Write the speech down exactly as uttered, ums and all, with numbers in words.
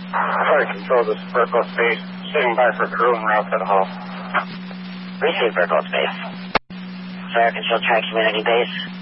Fire control, this is Burkle Space. Sitting by for crew en route to the hull. Receive Burkle Space. Fire control, track community base.